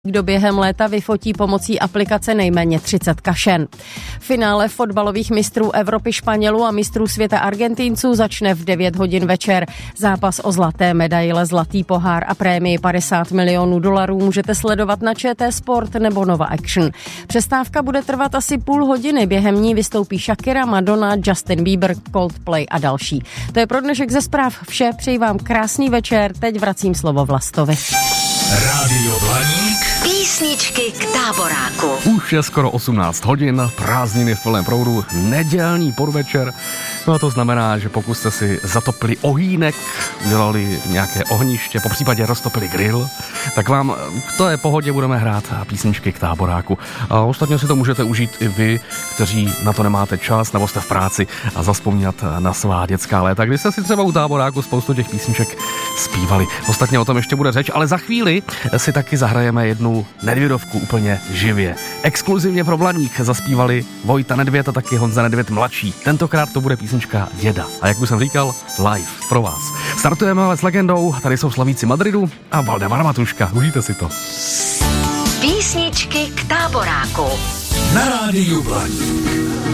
Kdo během léta vyfotí pomocí aplikace nejméně 30 kašen. Finále fotbalových mistrů Evropy Španělů a mistrů světa Argentinců začne v 9 hodin večer. Zápas o zlaté medaile, zlatý pohár a prémii $50 milionů můžete sledovat na ČT Sport nebo Nova Action. Přestávka bude trvat asi půl hodiny, během ní vystoupí Shakira, Madonna, Justin Bieber, Coldplay a další. To je pro dnešek ze zpráv vše, přeji vám krásný večer, teď vracím slovo Vlastovi. Rádio Blaník. Písničky k táboráku. Už je skoro 18 hodin, prázdniny v plném proudu, nedělní podvečer. No a to znamená, že pokud jste si zatopili ohýnek, udělali nějaké ohniště, popřípadě roztopili grill, tak vám k té pohodě budeme hrát písničky k táboráku. A ostatně si to můžete užít i vy, kteří na to nemáte čas, nebo jste v práci a zavzpomínat na svá dětská léta, kdy jste si třeba u táboráku spoustu těch písniček zpívali. Ostatně o tom ještě bude řeč, ale za chvíli si taky zahrajeme jednu Nedvědovku úplně živě. Exkluzivně pro Blaník zaspívali Vojta Nedvěd a taky Honza Nedvěd mladší. Tentokrát to bude písnička Děda. A jak už jsem říkal, live pro vás. Startujeme ale s legendou, tady jsou slavíci Madridu a Valdemar Matuška. Užijte si to. Písničky k táboráku. Na rádiu Blaník.